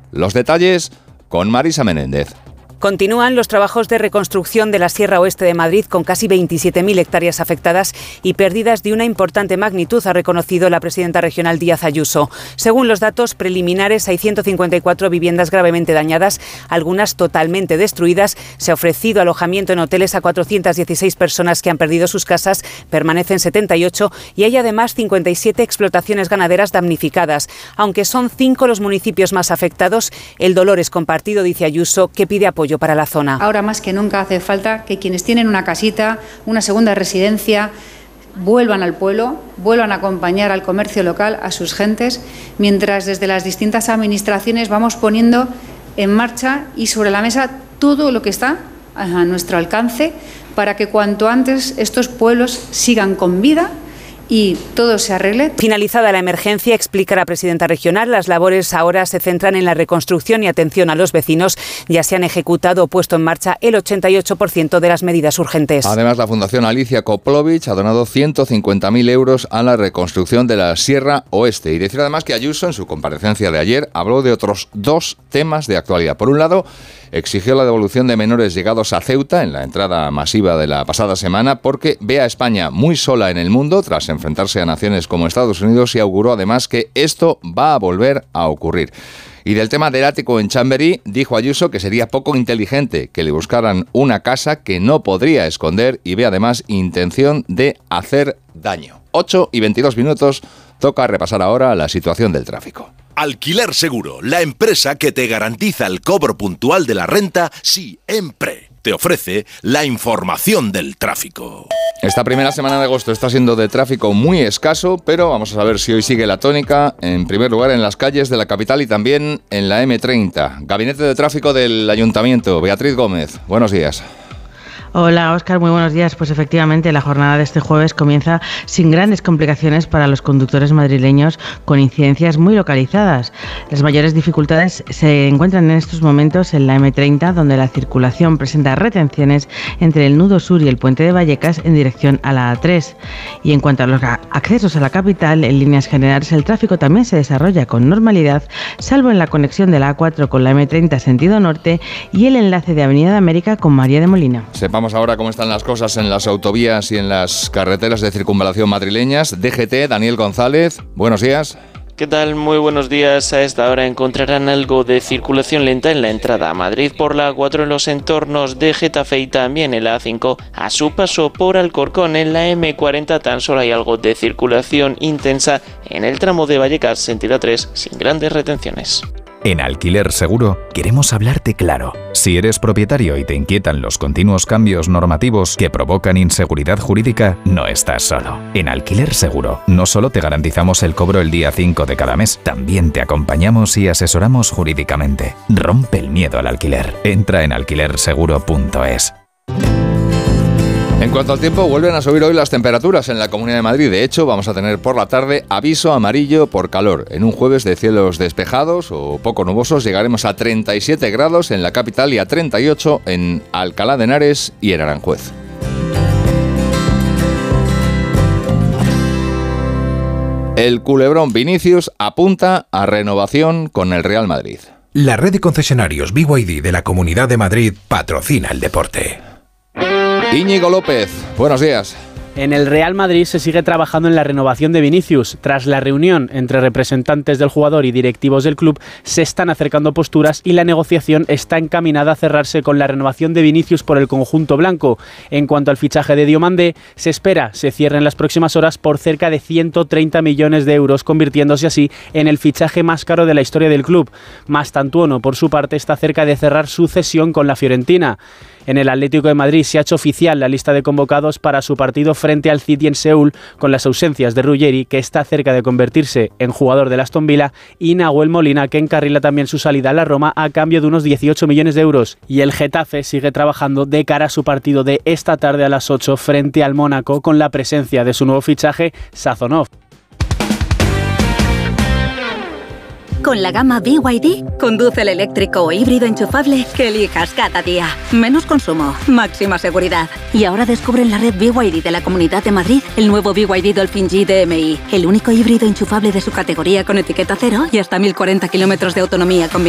Los detalles con Marisa Menéndez. Continúan los trabajos de reconstrucción de la Sierra Oeste de Madrid con casi 27.000 hectáreas afectadas y pérdidas de una importante magnitud, ha reconocido la presidenta regional Díaz Ayuso. Según los datos preliminares, hay 154 viviendas gravemente dañadas, algunas totalmente destruidas. Se ha ofrecido alojamiento en hoteles a 416 personas que han perdido sus casas, permanecen 78 y hay además 57 explotaciones ganaderas damnificadas. Aunque son 5 los municipios más afectados, el dolor es compartido, dice Ayuso, que pide apoyo para la zona. Ahora más que nunca hace falta que quienes tienen una casita, una segunda residencia, vuelvan al pueblo, vuelvan a acompañar al comercio local, a sus gentes, mientras desde las distintas administraciones vamos poniendo en marcha y sobre la mesa todo lo que está a nuestro alcance para que cuanto antes estos pueblos sigan con vida y todo se arregle. Finalizada la emergencia, explica la presidenta regional, las labores ahora se centran en la reconstrucción y atención a los vecinos. Ya se han ejecutado o puesto en marcha el 88% de las medidas urgentes. Además, la Fundación Alicia Koplovich ha donado 150.000 euros a la reconstrucción de la Sierra Oeste. Y decir además que Ayuso, en su comparecencia de ayer, habló de otros 2 temas de actualidad. Por un lado, exigió la devolución de menores llegados a Ceuta en la entrada masiva de la pasada semana porque ve a España muy sola en el mundo tras enfrentarse a naciones como Estados Unidos y auguró además que esto va a volver a ocurrir. Y del tema del ático en Chamberí, dijo Ayuso que sería poco inteligente que le buscaran una casa que no podría esconder y ve además intención de hacer daño. 8:22, toca repasar ahora la situación del tráfico. Alquiler Seguro, la empresa que te garantiza el cobro puntual de la renta siempre. Te ofrece la información del tráfico. Esta primera semana de agosto está siendo de tráfico muy escaso, pero vamos a saber si hoy sigue la tónica. En primer lugar, en las calles de la capital y también en la M30. Gabinete de Tráfico del Ayuntamiento. Beatriz Gómez, buenos días. Hola Óscar, muy buenos días. Pues efectivamente la jornada de este jueves comienza sin grandes complicaciones para los conductores madrileños, con incidencias muy localizadas. Las mayores dificultades se encuentran en estos momentos en la M30, donde la circulación presenta retenciones entre el nudo sur y el puente de Vallecas en dirección a la A3. Y en cuanto a los accesos a la capital, en líneas generales el tráfico también se desarrolla con normalidad, salvo en la conexión de la A4 con la M30 sentido norte y el enlace de Avenida de América con María de Molina. Vamos ahora cómo están las cosas en las autovías y en las carreteras de circunvalación madrileñas. DGT, Daniel González, buenos días. ¿Qué tal? Muy buenos días. A esta hora encontrarán algo de circulación lenta en la entrada a Madrid por la A4 en los entornos de Getafe y también en la A5 a su paso por Alcorcón. En la M40 tan solo hay algo de circulación intensa en el tramo de Vallecas sentido A3 sin grandes retenciones. En Alquiler Seguro queremos hablarte claro. Si eres propietario y te inquietan los continuos cambios normativos que provocan inseguridad jurídica, no estás solo. En Alquiler Seguro no solo te garantizamos el cobro el día 5 de cada mes, también te acompañamos y asesoramos jurídicamente. Rompe el miedo al alquiler. Entra en alquilerseguro.es. En cuanto al tiempo, vuelven a subir hoy las temperaturas en la Comunidad de Madrid. De hecho, vamos a tener por la tarde aviso amarillo por calor. En un jueves de cielos despejados o poco nubosos llegaremos a 37 grados en la capital y a 38 en Alcalá de Henares y en Aranjuez. El culebrón Vinicius apunta a renovación con el Real Madrid. La red de concesionarios BYD de la Comunidad de Madrid patrocina el deporte. Íñigo López, buenos días. En el Real Madrid se sigue trabajando en la renovación de Vinicius. Tras la reunión entre representantes del jugador y directivos del club, se están acercando posturas y la negociación está encaminada a cerrarse con la renovación de Vinicius por el conjunto blanco. En cuanto al fichaje de Diomandé, se espera se cierre en las próximas horas por cerca de 130 millones de euros, convirtiéndose así en el fichaje más caro de la historia del club. Mastantuono, por su parte, está cerca de cerrar su cesión con la Fiorentina. En el Atlético de Madrid se ha hecho oficial la lista de convocados para su partido frente al City en Seúl, con las ausencias de Ruggeri, que está cerca de convertirse en jugador del Aston Villa, y Nahuel Molina, que encarrila también su salida a la Roma a cambio de unos 18 millones de euros. Y el Getafe sigue trabajando de cara a su partido de esta tarde a las 8 frente al Mónaco, con la presencia de su nuevo fichaje, Sazonov. Con la gama BYD, conduce el eléctrico o híbrido enchufable que elijas cada día. Menos consumo, máxima seguridad. Y ahora descubre en la red BYD de la Comunidad de Madrid el nuevo BYD Dolphin G DMI, el único híbrido enchufable de su categoría con etiqueta cero y hasta 1040 kilómetros de autonomía con